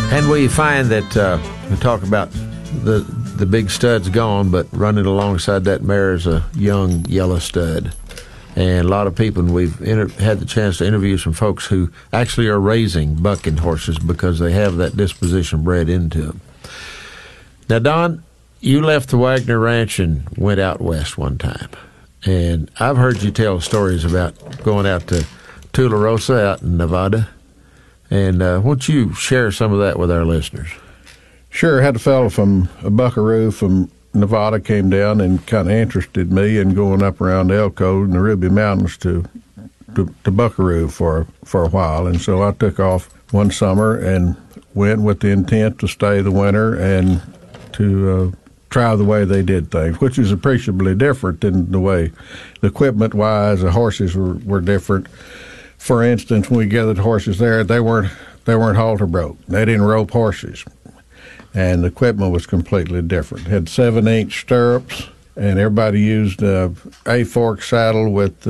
And we find that we talk about the big stud's gone, but running alongside that mare is a young yellow stud. And a lot of people, and we've had the chance to interview some folks who actually are raising bucking horses because they have that disposition bred into them. Now, Don, you left the Wagner Ranch and went out west one time. And I've heard you tell stories about going out to Tularosa out in Nevada. And won't you share some of that with our listeners? Sure. I had a fellow from a buckaroo from Nevada came down and kind of interested me in going up around Elko and the Ruby Mountains to buckaroo for a while. And so I took off one summer and went with the intent to stay the winter and to try the way they did things, which is appreciably different than the way the equipment-wise the horses were different. For instance, when we gathered horses there, they weren't halter broke. They didn't rope horses. And the equipment was completely different. It had 7-inch stirrups, and everybody used a fork saddle with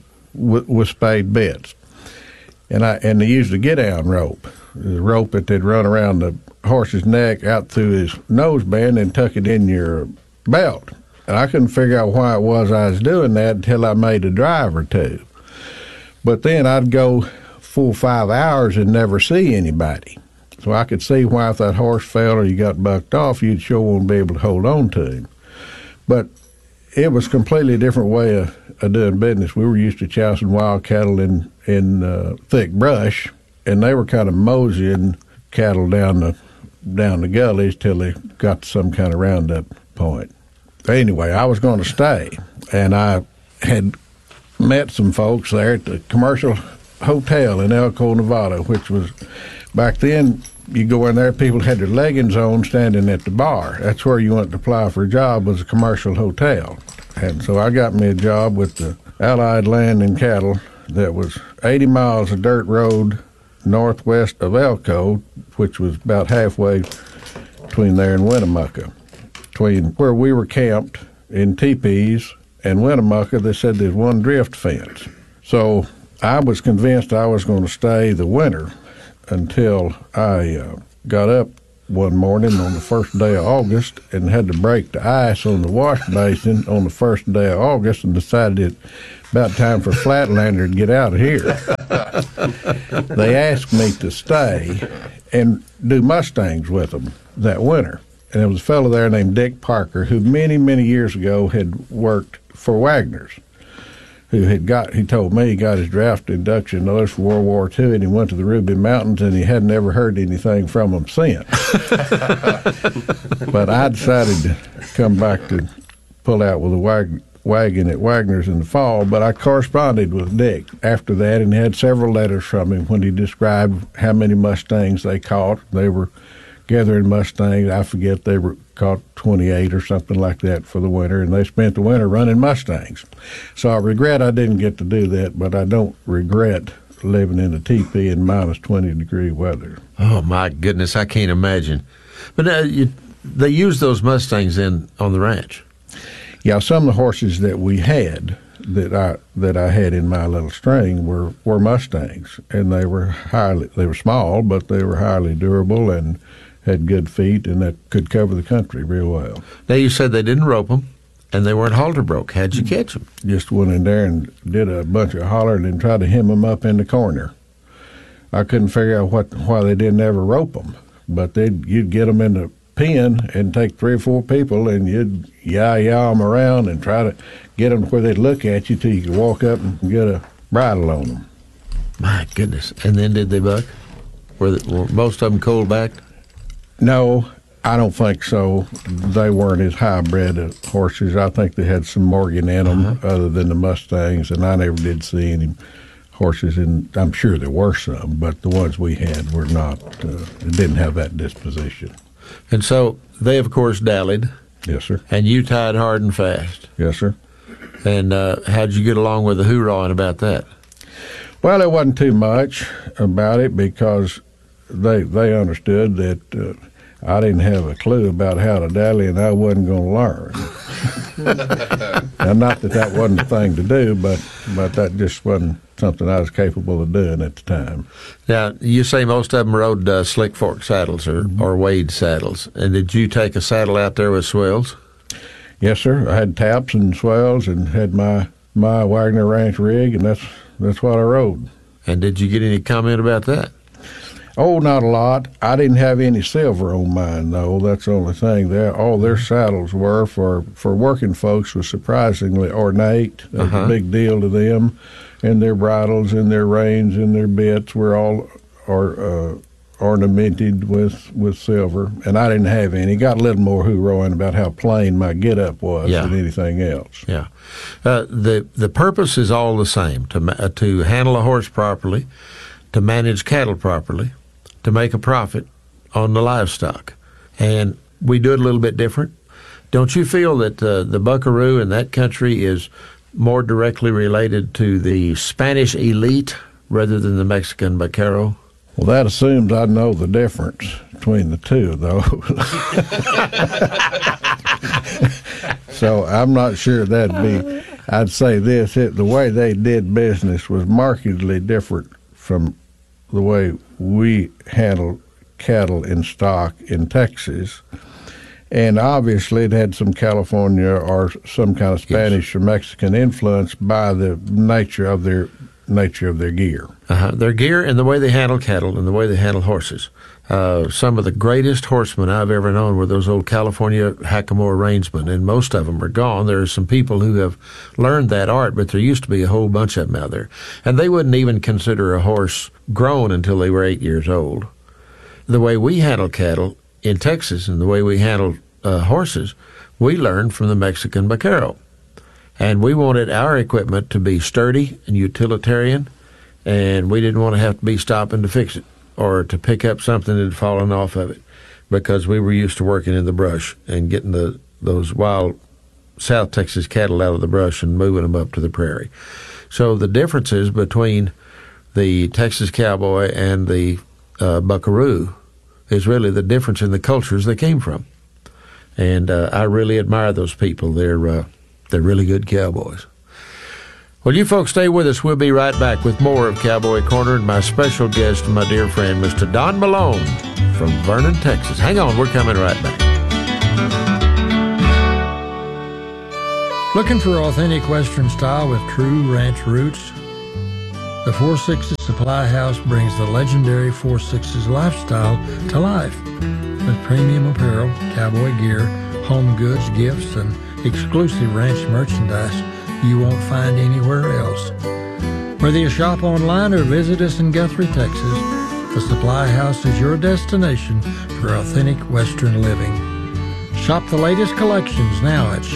spade bits. And they used a get-down rope, the rope that they'd run around the horse's neck out through his noseband and tuck it in your belt. And I couldn't figure out why it was I was doing that until I made a drive or two. But then I'd go full 5 hours and never see anybody. So I could see why if that horse fell or you got bucked off, you'd sure want to be able to hold on to him. But it was a completely different way of doing business. We were used to chousing wild cattle in thick brush, and they were kind of moseying cattle down the gullies till they got to some kind of roundup point. Anyway, I was going to stay, and I had met some folks there at the Commercial Hotel in Elko, Nevada, which was, back then, you go in there, people had their leggings on standing at the bar. That's where you went to apply for a job, was a Commercial Hotel. And so I got me a job with the Allied Land and Cattle that was 80 miles of dirt road northwest of Elko, which was about halfway between there and Winnemucca. Between where we were camped in teepees and Winnemucca, they said there's one drift fence. So I was convinced I was going to stay the winter until I got up one morning on the first day of August and had to break the ice on the wash basin on the first day of August and decided it about time for Flatlander to get out of here. They asked me to stay and do Mustangs with them that winter. And there was a fellow there named Dick Parker who many, many years ago had worked for Wagner's, who he told me he got his draft induction notice for World War II, and he went to the Ruby Mountains, and he had never heard anything from them since. But I decided to come back to pull out with a wagon at Wagner's in the fall, but I corresponded with Dick after that and had several letters from him when he described how many Mustangs they caught. They were gathering Mustangs. I forget, they were caught 28 or something like that for the winter, and they spent the winter running Mustangs. So I regret I didn't get to do that, but I don't regret living in a teepee in minus 20-degree weather. Oh, my goodness, I can't imagine. But they used those Mustangs on the ranch. Yeah, some of the horses that we had that I had in my little string were Mustangs, and they were small, but they were highly durable and had good feet, and that could cover the country real well. Now, you said they didn't rope them, and they weren't halter broke. How'd you catch them? Just went in there and did a bunch of hollering and tried to hem them up in the corner. I couldn't figure out why they didn't ever rope them, but you'd get them in the pen and take 3 or 4 people, and you'd yah them around and try to get them where they'd look at you till you could walk up and get a bridle on them. My goodness. And then did they buck? Were most of them cold-backed? No, I don't think so. They weren't as high-bred as horses. I think they had some Morgan in them other than the Mustangs, and I never did see any horses, and I'm sure there were some, but the ones we had were not, didn't have that disposition. And so they, of course, dallied. Yes, sir. And you tied hard and fast. Yes, sir. And how'd you get along with the hoorahing about that? Well, there wasn't too much about it because they understood that I didn't have a clue about how to dally, and I wasn't going to learn. Now, not that wasn't the thing to do, but that just wasn't something I was capable of doing at the time. Now, you say most of them rode slick fork saddles or Wade saddles. And did you take a saddle out there with swells? Yes, sir. I had taps and swells and had my Wagner Ranch rig, and that's what I rode. And did you get any comment about that? Oh, not a lot. I didn't have any silver on mine, though. That's the only thing. All their saddles were for working folks was surprisingly ornate. It was a big deal to them. And their bridles and their reins and their bits were all ornamented with silver. And I didn't have any. Got a little more hoorooing about how plain my get-up was than anything else. Yeah. The purpose is all the same, to handle a horse properly, to manage cattle properly, to make a profit on the livestock. And we do it a little bit different. Don't you feel that the buckaroo in that country is more directly related to the Spanish elite rather than the Mexican vaquero? Well, that assumes I know the difference between the two, though. So I'm not sure that'd be. I'd say this: the way they did business was markedly different from the way we handle cattle in stock in Texas. And obviously it had some California or some kind of Spanish or Mexican influence by the nature of their gear. Their gear and the way they handle cattle and the way they handle horses. Some of the greatest horsemen I've ever known were those old California Hackamore rangemen, and most of them are gone. There are some people who have learned that art, but there used to be a whole bunch of them out there. And they wouldn't even consider a horse grown until they were 8 years old. The way we handle cattle in Texas and the way we handle horses, we learned from the Mexican vaquero. And we wanted our equipment to be sturdy and utilitarian, and we didn't want to have to be stopping to fix it or to pick up something that had fallen off of it, because we were used to working in the brush and getting those wild South Texas cattle out of the brush and moving them up to the prairie. So the differences between the Texas cowboy and the buckaroo is really the difference in the cultures they came from. And I really admire those people. They're really good cowboys. Well, you folks stay with us. We'll be right back with more of Cowboy Corner and my special guest, my dear friend, Mr. Don Malone from Vernon, Texas. Hang on, we're coming right back. Looking for authentic Western style with true ranch roots? The Four Sixes Supply House brings the legendary Four Sixes lifestyle to life with premium apparel, cowboy gear, home goods, gifts, and exclusive ranch merchandise you won't find anywhere else. Whether you shop online or visit us in Guthrie, Texas, the Supply House is your destination for authentic Western living. Shop the latest collections now at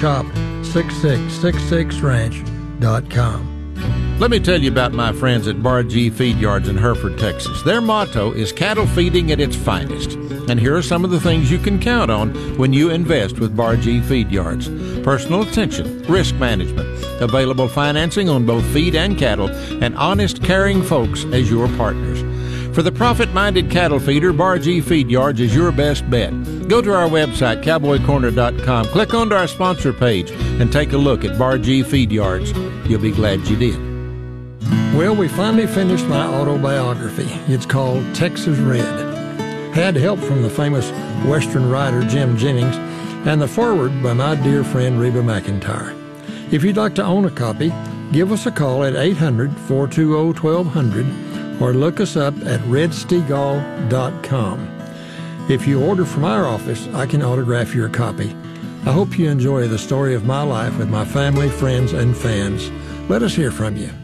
shop6666ranch.com. Let me tell you about my friends at Bar G Feed Yards in Hereford, Texas. Their motto is cattle feeding at its finest. And here are some of the things you can count on when you invest with Bar G Feed Yards. Personal attention, risk management, available financing on both feed and cattle, and honest, caring folks as your partners. For the profit-minded cattle feeder, Bar G Feed Yards is your best bet. Go to our website, cowboycorner.com, click onto our sponsor page, and take a look at Bar G Feed Yards. You'll be glad you did. Well, we finally finished my autobiography. It's called Texas Red. Had help from the famous Western writer Jim Jennings and the foreword by my dear friend Reba McEntire. If you'd like to own a copy, give us a call at 800-420-1200 or look us up at redstegall.com. If you order from our office, I can autograph your copy. I hope you enjoy the story of my life with my family, friends, and fans. Let us hear from you.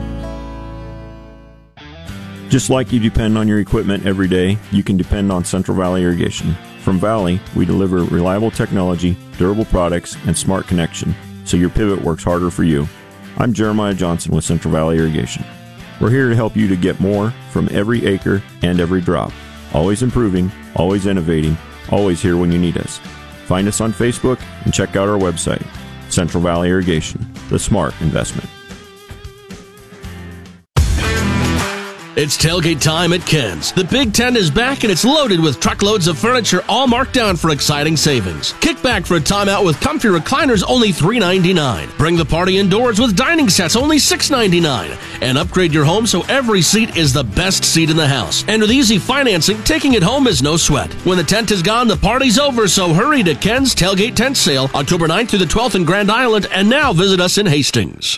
Just like you depend on your equipment every day, you can depend on Central Valley Irrigation. From Valley, we deliver reliable technology, durable products, and smart connection, so your pivot works harder for you. I'm Jeremiah Johnson with Central Valley Irrigation. We're here to help you to get more from every acre and every drop. Always improving, always innovating, always here when you need us. Find us on Facebook and check out our website, Central Valley Irrigation, the smart investment. It's tailgate time at Ken's. The Big Tent is back and it's loaded with truckloads of furniture all marked down for exciting savings. Kick back for a timeout with comfy recliners only $3.99. Bring the party indoors with dining sets only $6.99. And upgrade your home so every seat is the best seat in the house. And with easy financing, taking it home is no sweat. When the tent is gone, the party's over, so hurry to Ken's Tailgate Tent Sale, October 9th through the 12th in Grand Island, and now visit us in Hastings.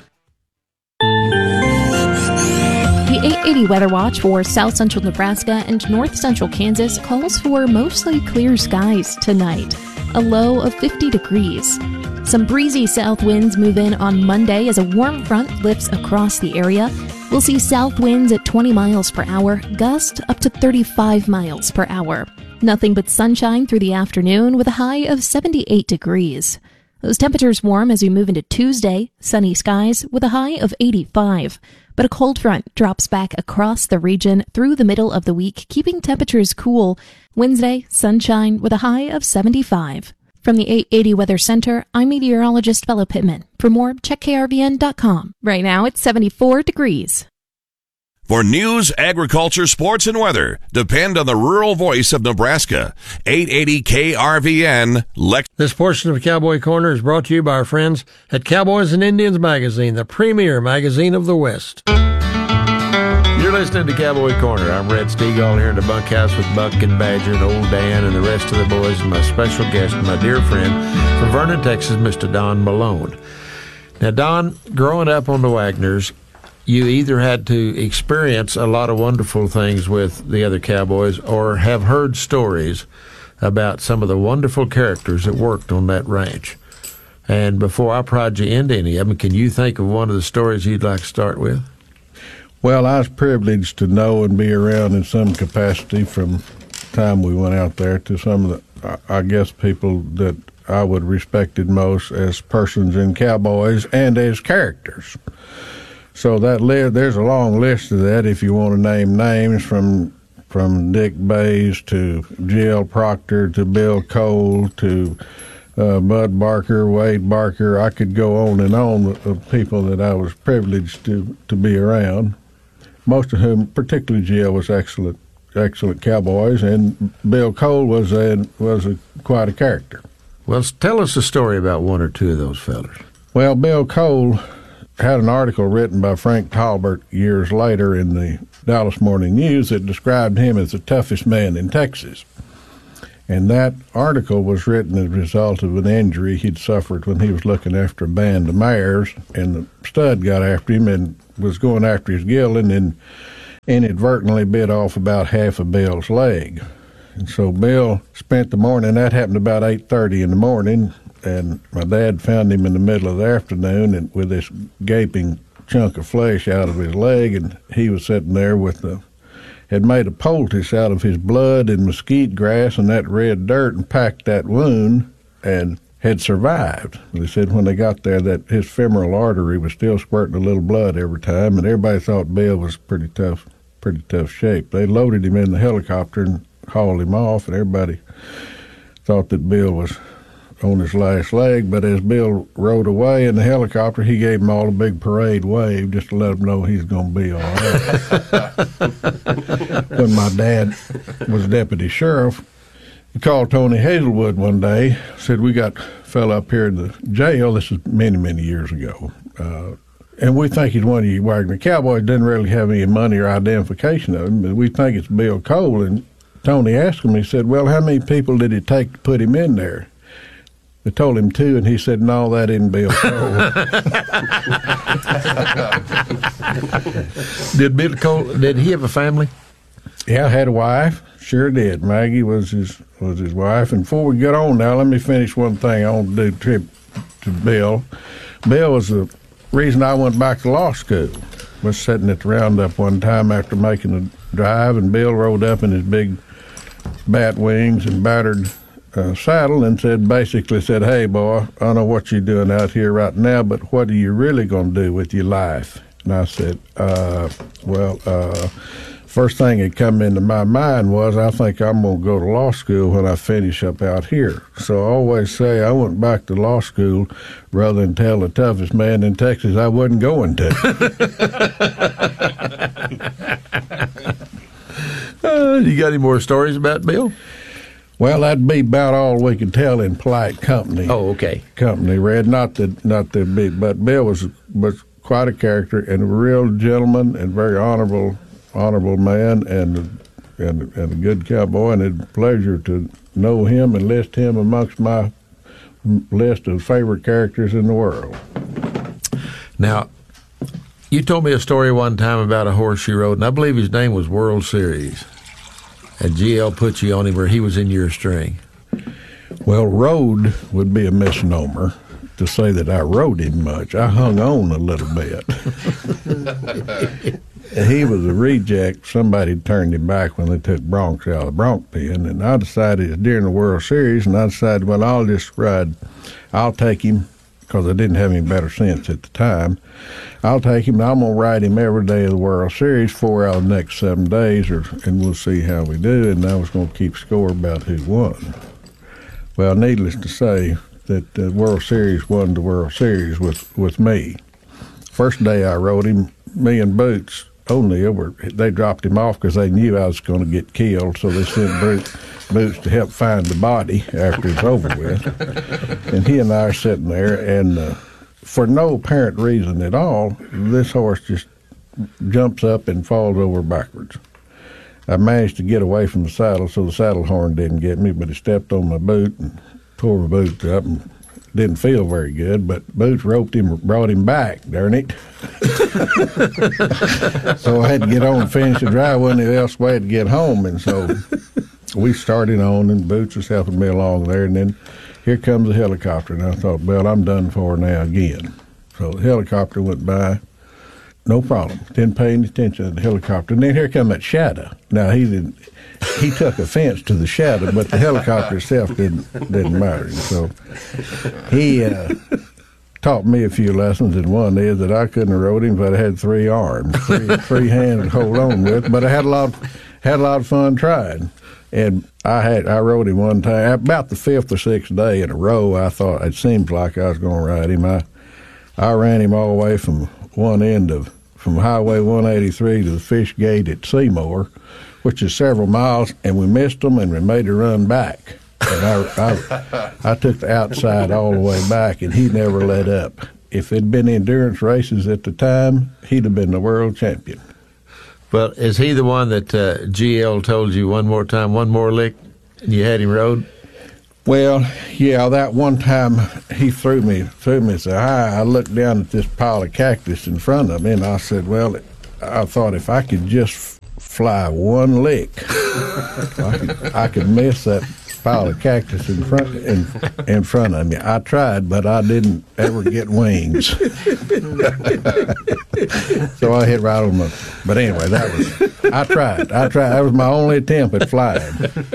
The 880 Weather Watch for South Central Nebraska and North Central Kansas calls for mostly clear skies tonight, a low of 50 degrees. Some breezy south winds move in on Monday as a warm front lifts across the area. We'll see south winds at 20 miles per hour, gusts up to 35 miles per hour. Nothing but sunshine through the afternoon with a high of 78 degrees. Those temperatures warm as we move into Tuesday, sunny skies with a high of 85. But a cold front drops back across the region through the middle of the week, keeping temperatures cool. Wednesday, sunshine with a high of 75. From the 880 Weather Center, I'm meteorologist Bella Pittman. For more, check krvn.com. Right now, it's 74 degrees. For news, agriculture, sports, and weather, depend on the rural voice of Nebraska. 880 KRVN, This portion of Cowboy Corner is brought to you by our friends at Cowboys and Indians Magazine, the premier magazine of the West. You're listening to Cowboy Corner. I'm Red Stegall here in the bunkhouse with Buck and Badger and Old Dan and the rest of the boys, and my special guest, my dear friend from Vernon, Texas, Mr. Don Malone. Now, Don, growing up on the Wagners, you either had to experience a lot of wonderful things with the other cowboys or have heard stories about some of the wonderful characters that worked on that ranch. And before I prod you into any of them, can you think of one of the stories you'd like to start with? Well, I was privileged to know and be around in some capacity from the time we went out there to some of the, I guess, people that I would respected most as persons and cowboys and as characters. So there's a long list of that if you want to name names from Dick Bays to G.L. Proctor to Bill Cole to Bud Barker, Wade Barker. I could go on and on of people that I was privileged to be around, most of whom, particularly G.L., was excellent cowboys, and Bill Cole was quite a character. Well, tell us a story about one or two of those fellas. Well, Bill Cole had an article written by Frank Talbert years later in the Dallas Morning News that described him as the toughest man in Texas. And that article was written as a result of an injury he'd suffered when he was looking after a band of mares, and the stud got after him and was going after his gelding and inadvertently bit off about half of Bill's leg. And so Bill spent the morning, that happened about 8:30 in the morning, and my dad found him in the middle of the afternoon and with this gaping chunk of flesh out of his leg, and he was sitting there had made a poultice out of his blood and mesquite grass and that red dirt and packed that wound and had survived. They said when they got there that his femoral artery was still squirting a little blood every time, and everybody thought Bill was pretty tough shape. They loaded him in the helicopter and hauled him off, and everybody thought that Bill was on his last leg, but as Bill rode away in the helicopter, he gave them all a big parade wave just to let them know he's going to be all right. When my dad was deputy sheriff, he called Tony Hazelwood one day, said, "We got a fella up here in the jail." This is many, many years ago. And we think he's one of you Wagner cowboys. Didn't really have any money or identification of him, but we think it's Bill Cole. And Tony asked him, he said, "Well, how many people did it take to put him in there?" They told him 2, and he said, "No, that isn't Bill Cole." Did Bill Cole, did he have a family? Yeah, had a wife. Sure did. Maggie was his wife. And before we get on now, let me finish one thing I want to do trip to Bill. Bill was the reason I went back to law school. Was sitting at the roundup one time after making a drive, and Bill rode up in his big bat wings and battered saddle and basically said, "Hey, boy, I know what you're doing out here right now, but what are you really going to do with your life?" And I said, first thing that come into my mind was, I think I'm going to go to law school when I finish up out here. So I always say I went back to law school rather than tell the toughest man in Texas I wasn't going to. You got any more stories about Bill? Well, that'd be about all we could tell in polite company. Oh, okay. Company, Red. Not the big, but Bill was quite a character and a real gentleman and very honorable man and a good cowboy. And it's a pleasure to know him and list him amongst my list of favorite characters in the world. Now, you told me a story one time about a horse you rode, and I believe his name was World Series. And GL put you on him where he was in your string. Well, rode would be a misnomer to say that I rode him much. I hung on a little bit. He was a reject. Somebody turned him back when they took Bronx out of the Bronx pen. And I decided during the World Series, and I decided, well, I'll take him, because I didn't have any better sense at the time. I'll take him, and I'm going to ride him every day of the World Series, 4 out of the next 7 days, and we'll see how we do. And I was going to keep score about who won. Well, needless to say, that the World Series won the World Series with me. First day I rode him, me and Boots O'Neill, they dropped him off because they knew I was going to get killed, so they sent Boots to help find the body after it's over with. And he and I are sitting there, and for no apparent reason at all, this horse just jumps up and falls over backwards. I managed to get away from the saddle, so the saddle horn didn't get me, but he stepped on my boot and tore my boot up and didn't feel very good, but Boots roped him, brought him back, darn it. So I had to get on and finish the drive. Wasn't any else way to get home, and so we started on, and Boots was helping me along there, and then here comes the helicopter, and I thought, well, I'm done for now again. So the helicopter went by, no problem. Didn't pay any attention to the helicopter. And then here come that shadow. Now, he took offense to the shadow, but the helicopter itself didn't matter. So he taught me a few lessons, and one is that I couldn't have rode him if I had 3 arms, three hands to hold on with. But I had a lot of fun trying. And I rode him one time, about the 5th or 6th day in a row. I thought it seemed like I was going to ride him. I ran him all the way from one end from Highway 183 to the Fish Gate at Seymour, which is several miles, and we missed them, and we made a run back. And I took the outside all the way back, and he never let up. If it'd been endurance races at the time, he'd have been the world champion. Well, is he the one that GL told you one more time, one more lick, and you had him rode? Well, yeah, that one time he threw me and said, hi. I looked down at this pile of cactus in front of me, and I said, well, I thought if I could just fly one lick, I could miss that pile of cactus in front of me. I tried, but I didn't ever get wings. So I hit right on the. But anyway, I tried. That was my only attempt at flying.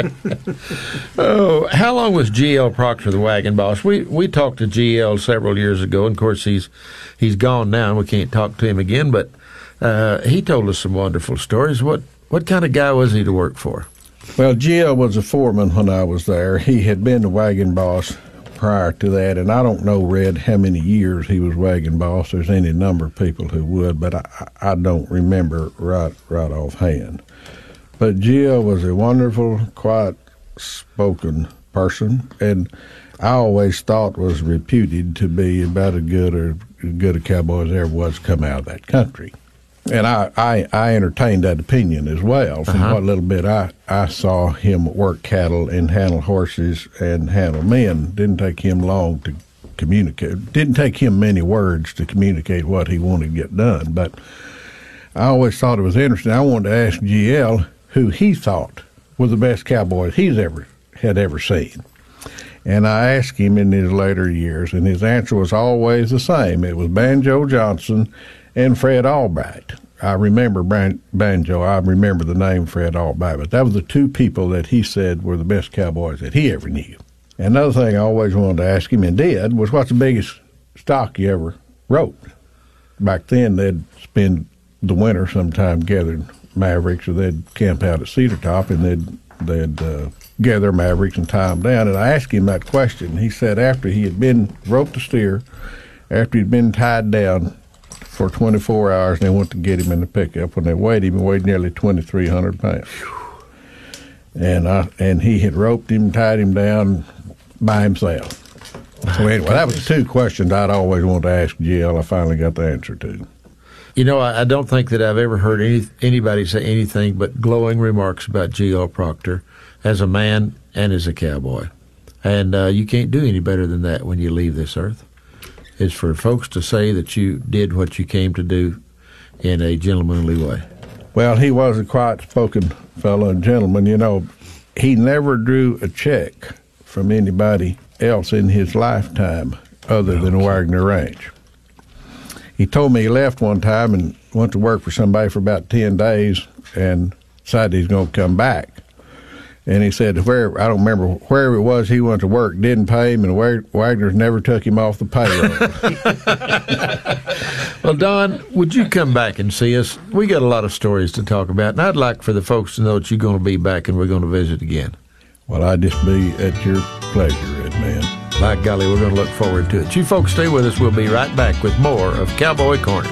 Oh, how long was GL Proctor the wagon boss? We talked to GL several years ago, and of course he's gone now, and we can't talk to him again. But he told us some wonderful stories. What kind of guy was he to work for? Well, GL was a foreman when I was there. He had been the wagon boss prior to that, and I don't know, Red, how many years he was wagon boss. There's any number of people who would, but I don't remember right offhand. But GL was a wonderful, quiet-spoken person, and I always thought was reputed to be about as good a cowboy as ever was come out of that country. And I entertained that opinion as well. From what little bit I saw him work cattle and handle horses and handle men, didn't take him long to communicate. Didn't take him many words to communicate what he wanted to get done. But I always thought it was interesting. I wanted to ask GL who he thought were the best cowboys he's had ever seen. And I asked him in his later years, and his answer was always the same. It was Banjo Johnson and Fred Albright. I remember Banjo. I remember the name Fred Albright, but that was the 2 people that he said were the best cowboys that he ever knew. And another thing I always wanted to ask him, and did, was what's the biggest stock you ever rode? Back then, they'd spend the winter sometime gathering Mavericks, or they'd camp out at Cedar Top, and they'd gather Mavericks and tie them down. And I asked him that question. He said after he had been roped the steer, after he'd been tied down for 24 hours, and they went to get him in the pickup. When they weighed him, he weighed nearly 2,300 pounds. And he had roped him, tied him down by himself. So anyway, that was the two questions I'd always wanted to ask Jill. I finally got the answer to. You know, I don't think that I've ever heard anybody say anything but glowing remarks about G.L. Proctor as a man and as a cowboy. And you can't do any better than that when you leave this earth. It's for folks to say that you did what you came to do in a gentlemanly way. Well, he was a quiet-spoken fellow and gentleman. You know, he never drew a check from anybody else in his lifetime other than Wagner Ranch. He told me he left one time and went to work for somebody for about 10 days and decided he's going to come back. And he said, I don't remember wherever it was he went to work, didn't pay him, and Wagner's never took him off the payroll. Well, Don, would you come back and see us? We got a lot of stories to talk about, and I'd like for the folks to know that you're going to be back and we're going to visit again. Well, I'd just be at your pleasure, Red Man. By golly, we're going to look forward to it. You folks stay with us. We'll be right back with more of Cowboy Corner.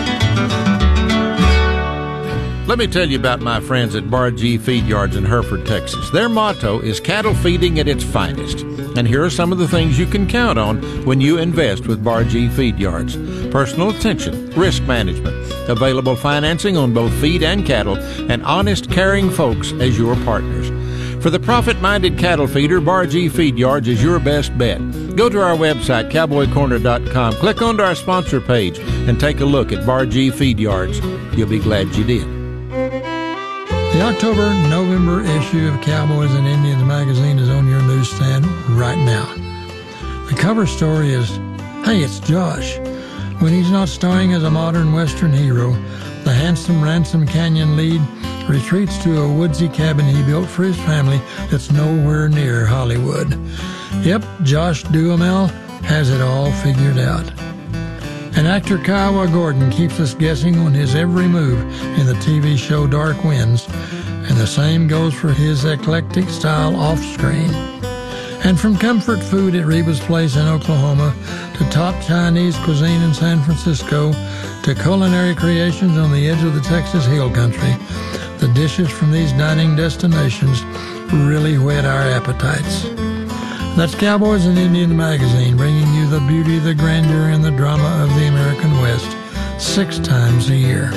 Let me tell you about my friends at Bar G Feed Yards in Hereford, Texas. Their motto is cattle feeding at its finest. And here are some of the things you can count on when you invest with Bar G Feed Yards. Personal attention, risk management, available financing on both feed and cattle, and honest, caring folks as your partners. For the profit-minded cattle feeder, Bar G Feed Yards is your best bet. Go to our website, cowboycorner.com, click onto our sponsor page, and take a look at Bar G Feed Yards. You'll be glad you did. The October-November issue of Cowboys and Indians magazine is on your newsstand right now. The cover story is, hey, it's Josh. When he's not starring as a modern Western hero, the handsome Ransom Canyon lead retreats to a woodsy cabin he built for his family that's nowhere near Hollywood. Yep, Josh Duhamel has it all figured out. And actor Kiowa Gordon keeps us guessing on his every move in the TV show Dark Winds, and the same goes for his eclectic style off-screen. And from comfort food at Reba's Place in Oklahoma to top Chinese cuisine in San Francisco to culinary creations on the edge of the Texas Hill Country, the dishes from these dining destinations really whet our appetites. That's Cowboys and Indians magazine, bringing you the beauty, the grandeur, and the drama of the American West 6 times a year.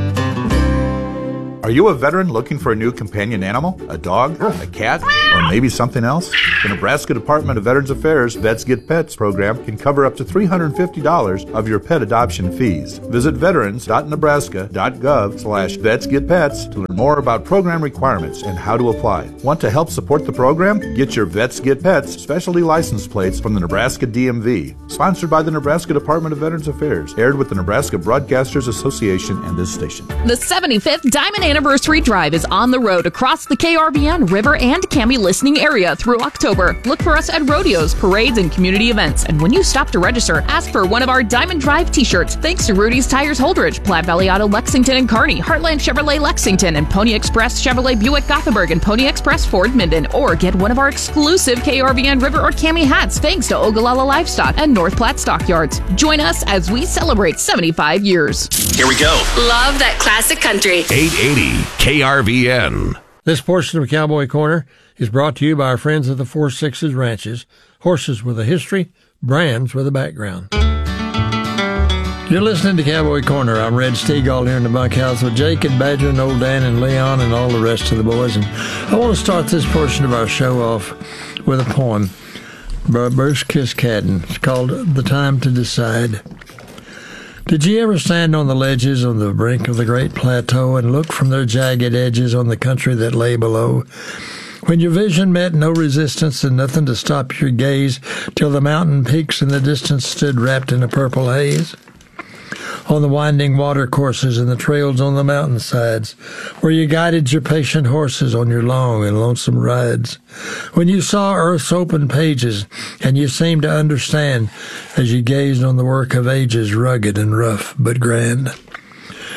Are you a veteran looking for a new companion animal? A dog? A cat? Or maybe something else? The Nebraska Department of Veterans Affairs Vets Get Pets program can cover up to $350 of your pet adoption fees. Visit veterans.nebraska.gov/vetsgetpets to learn more about program requirements and how to apply. Want to help support the program? Get your Vets Get Pets specialty license plates from the Nebraska DMV. Sponsored by the Nebraska Department of Veterans Affairs. Aired with the Nebraska Broadcasters Association and this station. The 75th Diamond Anniversary Drive is on the road across the KRVN River and Cami listening area through October. Look for us at rodeos, parades, and community events. And when you stop to register, ask for one of our Diamond Drive t-shirts. Thanks to Rudy's Tires Holdridge, Platte Valley Auto Lexington and Kearney, Heartland Chevrolet Lexington, and Pony Express Chevrolet Buick Gothenburg, and Pony Express Ford Minden. Or get one of our exclusive KRVN River or Cami hats thanks to Ogallala Livestock and North Platte Stockyards. Join us as we celebrate 75 years. Here we go. Love that classic country. 880 KRVN. This portion of Cowboy Corner is brought to you by our friends at the 4 Sixes Ranches. Horses with a history, brands with a background. You're listening to Cowboy Corner. I'm Red Stegall here in the bunkhouse with Jake and Badger and Old Dan and Leon and all the rest of the boys. And I want to start this portion of our show off with a poem by Bruce Kiskadden. It's called The Time to Decide. Did you ever stand on the ledges on the brink of the great plateau and look from their jagged edges on the country that lay below? When your vision met no resistance and nothing to stop your gaze, till the mountain peaks in the distance stood wrapped in a purple haze? On the winding water courses and the trails on the mountainsides, where you guided your patient horses on your long and lonesome rides, when you saw earth's open pages and you seemed to understand as you gazed on the work of ages, rugged and rough but grand.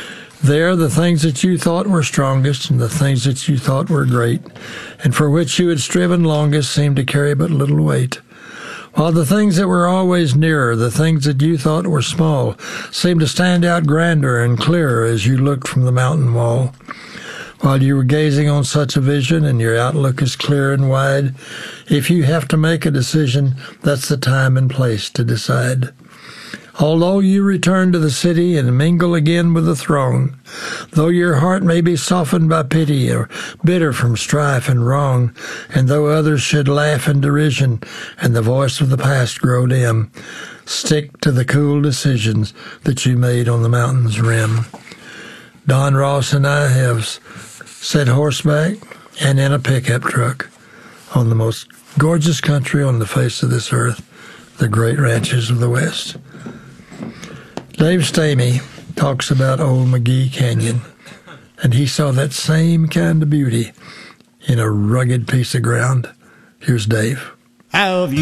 There, the things that you thought were strongest and the things that you thought were great, and for which you had striven longest, seemed to carry but little weight. While the things that were always nearer, the things that you thought were small, seemed to stand out grander and clearer as you looked from the mountain wall. While you were gazing on such a vision and your outlook is clear and wide, if you have to make a decision, that's the time and place to decide. Although you return to the city and mingle again with the throng, though your heart may be softened by pity or bitter from strife and wrong, and though others should laugh in derision and the voice of the past grow dim, stick to the cool decisions that you made on the mountain's rim. Don Ross and I have set horseback and in a pickup truck on the most gorgeous country on the face of this earth, the great ranches of the West. Dave Stamey talks about old McGee Canyon, and he saw that same kind of beauty in a rugged piece of ground. Here's Dave. How have you